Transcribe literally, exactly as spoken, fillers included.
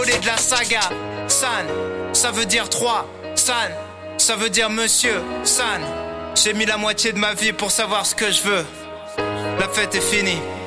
de la saga. San, ça veut dire trois. San, ça veut dire monsieur. San, j'ai mis la moitié de ma vie pour savoir ce que je veux. La fête est finie.